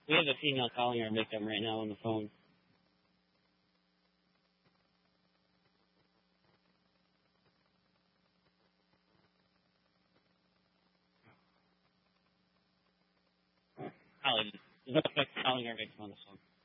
We have a female calling our victim right now on the phone. Holly, there's no effect calling our victim on the phone.